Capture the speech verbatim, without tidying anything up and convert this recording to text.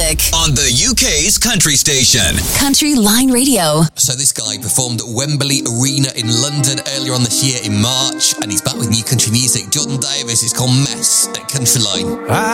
music. On the U K's country station. Country Line Radio. So this guy performed at Wembley Arena in London earlier on this year in March, and he's back with new country music. Jordan Davis is called Mess at Country Line.